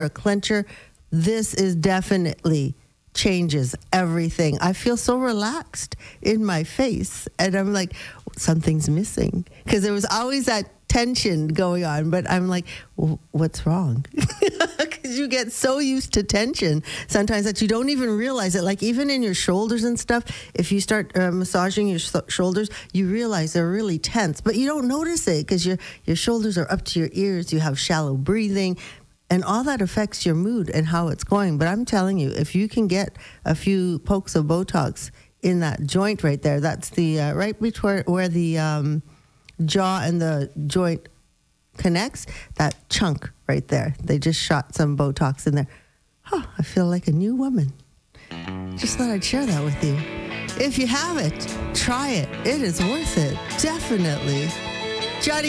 a clencher, this is definitely changes everything. I feel so relaxed in my face, and I'm like, something's missing, because there was always that tension going on, but I'm like, well, what's wrong? Because you get so used to tension sometimes that you don't even realize it. Like even in your shoulders and stuff, if you start massaging your shoulders, you realize they're really tense, but you don't notice it because your shoulders are up to your ears. You have shallow breathing, and all that affects your mood and how it's going. But I'm telling you, if you can get a few pokes of Botox in that joint right there, that's the right between where the jaw and the joint connects, that chunk right there. They just shot some Botox in there. I feel like a new woman. Just thought I'd share that with you. If you have it, try it. It is worth it. Definitely. Johnny